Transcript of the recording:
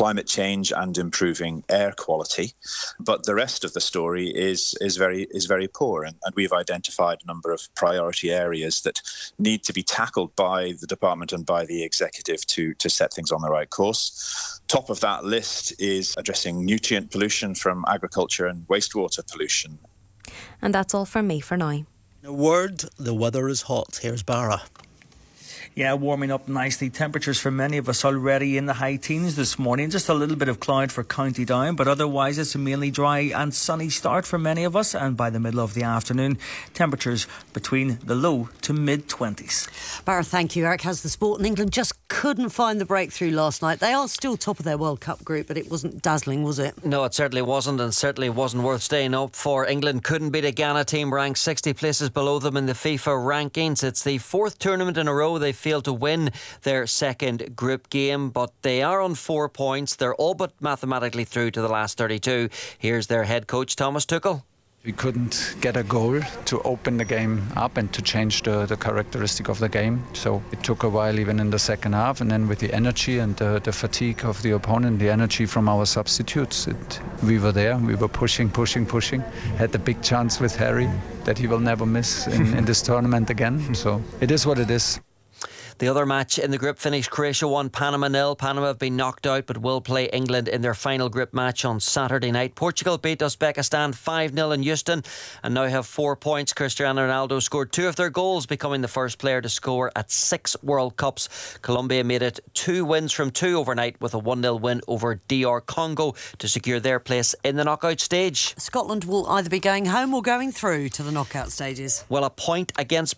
climate change and improving air quality. But the rest of the story is very poor, and we've identified a number of priority areas that need to be tackled by the department and by the executive to set things on the right course. Top of that list is addressing nutrient pollution from agriculture and wastewater pollution. And that's all from me for now. In a word, the weather is hot. Here's Barra. Yeah, warming up nicely. Temperatures for many of us already in the high teens this morning. Just a little bit of cloud for County Down, but otherwise it's a mainly dry and sunny start for many of us. And by the middle of the afternoon, temperatures between the low to mid-20s. Barra, thank you. Eric, has the sport in England just couldn't find the breakthrough last night. They are still top of their World Cup group, but it wasn't dazzling, was it? No, it certainly wasn't, and certainly wasn't worth staying up for. England couldn't beat a Ghana team ranked 60 places below them in the FIFA rankings. It's the fourth tournament in a row they failed to win their second group game, but they are on 4 points. They're all but mathematically through to the last 32. Here's their head coach, Thomas Tuchel. We couldn't get a goal to open the game up and to change the characteristic of the game. So it took a while even in the second half, and then with the energy and the fatigue of the opponent, the energy from our substitutes, we were there, we were pushing. Had the big chance with Harry that he will never miss in this tournament again. So it is what it is. The other match in the group finished Croatia 1, Panama 0. Panama have been knocked out but will play England in their final group match on Saturday night. Portugal beat Uzbekistan 5-0 in Houston and now have 4 points. Cristiano Ronaldo scored 2 of their goals, becoming the first player to score at 6 World Cups. Colombia made it 2 wins from 2 overnight with a 1-0 win over DR Congo to secure their place in the knockout stage. Scotland will either be going home or going through to the knockout stages. Well, a point against